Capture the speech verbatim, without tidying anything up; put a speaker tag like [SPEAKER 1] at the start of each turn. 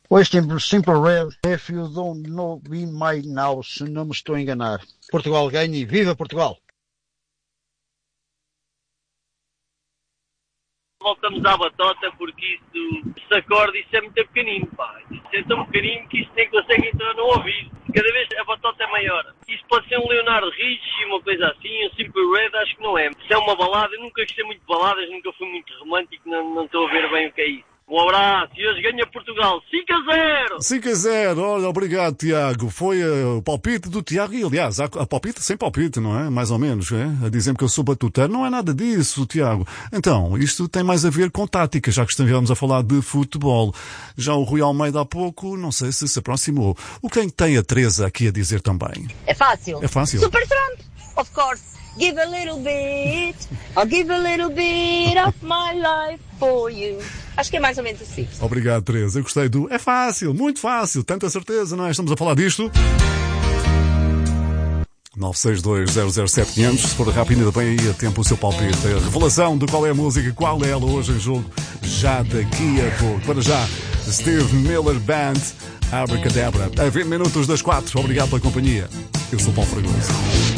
[SPEAKER 1] Hoje tem Simple Red, If You Don't Know Me My Now, se não me estou a enganar. Portugal ganha e viva Portugal!
[SPEAKER 2] Voltamos à batota porque isso, esse acorde, isso é muito pequenino, pá. Isso é tão pequenino que isto nem consegue entrar no ouvido. Cada vez a batota é maior. Isso pode ser um Leonardo Richie, uma coisa assim, um Simple Red, acho que não é. Isso é uma balada, eu nunca gostei muito de baladas, nunca fui muito romântico, não, não estou a ver bem o que é isso. Um abraço e hoje ganha Portugal cinco a zero!
[SPEAKER 3] cinco a zero, olha, obrigado Tiago. Foi uh, o palpite do Tiago e aliás, há, há palpite sem palpite, não é? Mais ou menos, é? A dizer-me que eu sou batuteiro, não é nada disso, Tiago. Então, isto tem mais a ver com tática, já que estivemos a falar de futebol. Já o Rui Almeida há pouco, não sei se se aproximou. O que é que tem a Teresa aqui a dizer também?
[SPEAKER 4] É fácil.
[SPEAKER 3] É fácil.
[SPEAKER 4] Super Trump, of course. Give a little bit, I'll give a little bit of my life for you. Acho que é mais ou menos assim.
[SPEAKER 3] Obrigado, Teresa. Eu gostei do... É fácil, muito fácil, tanta certeza, não é? Estamos a falar disto. nove seis dois zero zero sete quinhentos. Se for rápido, ainda bem aí a tempo o seu palpite. A revelação de qual é a música, qual é ela hoje em jogo, já daqui a pouco. Para já, Steve Miller Band, Abracadabra. A vinte minutos das quatro. Obrigado pela companhia. Eu sou o Paulo Fragoso.